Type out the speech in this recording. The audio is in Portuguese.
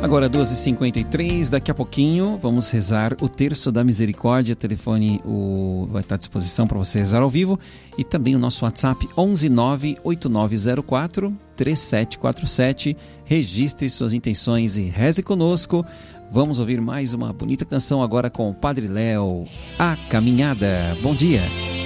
Agora 12h53, daqui a pouquinho vamos rezar o Terço da Misericórdia. O telefone vai estar à disposição para você rezar ao vivo. E também o nosso WhatsApp 11989043747. Registre suas intenções e reze conosco. Vamos ouvir mais uma bonita canção agora com o Padre Léo, A Caminhada. Bom dia!